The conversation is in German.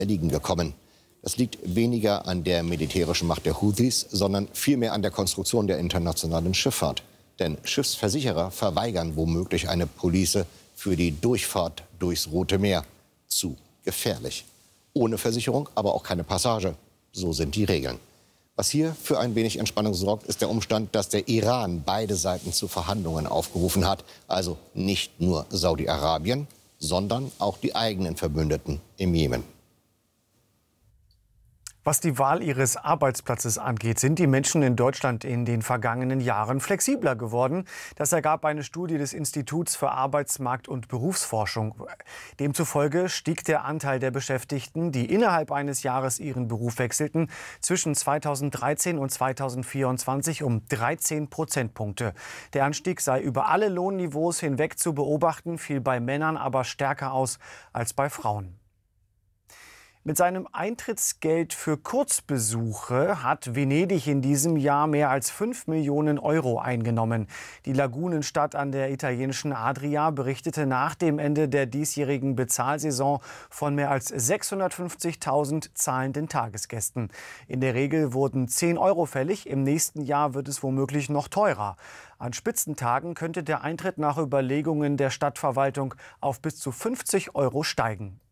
Erliegen gekommen. Das liegt weniger an der militärischen Macht der Houthis, sondern vielmehr an der Konstruktion der internationalen Schifffahrt. Denn Schiffsversicherer verweigern womöglich eine Police für die Durchfahrt durchs Rote Meer. Zu gefährlich. Ohne Versicherung, aber auch keine Passage. So sind die Regeln. Was hier für ein wenig Entspannung sorgt, ist der Umstand, dass der Iran beide Seiten zu Verhandlungen aufgerufen hat. Also nicht nur Saudi-Arabien, sondern auch die eigenen Verbündeten im Jemen. Was die Wahl ihres Arbeitsplatzes angeht, sind die Menschen in Deutschland in den vergangenen Jahren flexibler geworden. Das ergab eine Studie des Instituts für Arbeitsmarkt- und Berufsforschung. Demzufolge stieg der Anteil der Beschäftigten, die innerhalb eines Jahres ihren Beruf wechselten, zwischen 2013 und 2024 um 13 Prozentpunkte. Der Anstieg sei über alle Lohnniveaus hinweg zu beobachten, fiel bei Männern aber stärker aus als bei Frauen. Mit seinem Eintrittsgeld für Kurzbesuche hat Venedig in diesem Jahr mehr als 5 Millionen Euro eingenommen. Die Lagunenstadt an der italienischen Adria berichtete nach dem Ende der diesjährigen Bezahlsaison von mehr als 650.000 zahlenden Tagesgästen. In der Regel wurden 10 Euro fällig, im nächsten Jahr wird es womöglich noch teurer. An Spitzentagen könnte der Eintritt nach Überlegungen der Stadtverwaltung auf bis zu 50 Euro steigen.